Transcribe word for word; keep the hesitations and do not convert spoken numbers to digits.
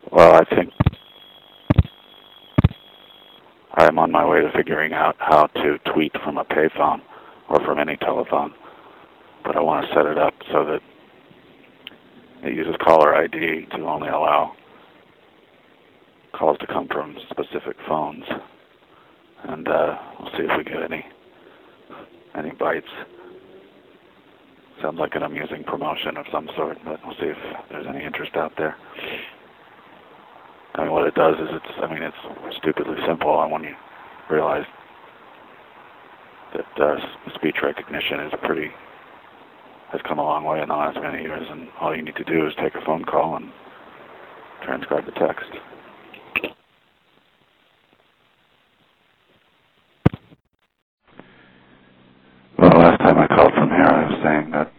Well, I think I'm on my way to figuring out how to tweet from a payphone or from any telephone, but I want to set it up so that it uses caller I D to only allow calls to come from specific phones, and uh, we'll see if we get any any bites. Sounds like an amusing promotion of some sort, but we'll see if there's any interest out there. I mean, what it does is it's, I mean, it's stupidly simple, and when you realize that uh, speech recognition is pretty, has come a long way in the last many years, and all you need to do is take a phone call and transcribe the text. Well, last time I called from here, I was saying that